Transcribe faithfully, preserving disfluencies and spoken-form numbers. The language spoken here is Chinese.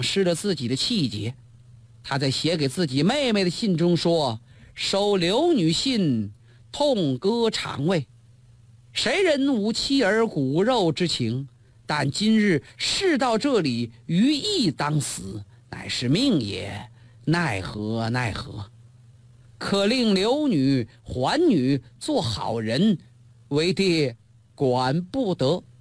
失了自己的气节。他在写给自己妹妹的信中说：收刘女信，痛割肠胃，谁人无妻儿骨肉之情？但今日事到这里，于义当死，乃是命也，奈何奈何？可令刘女还女做好人，为爹管不得。